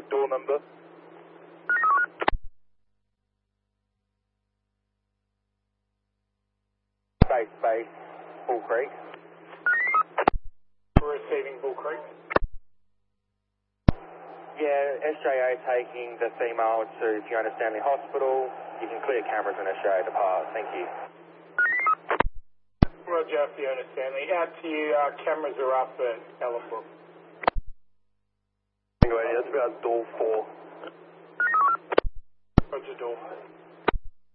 door number. Base, Bull Creek. Receiving Bull Creek. Yeah, SJA taking the female to Fiona Stanley Hospital. You can clear cameras when SJA depart. Thank you. Roger, Fiona Stanley. Out to you. Cameras are up at Ellenbrook. Anyway, that's about door 4. Roger, door.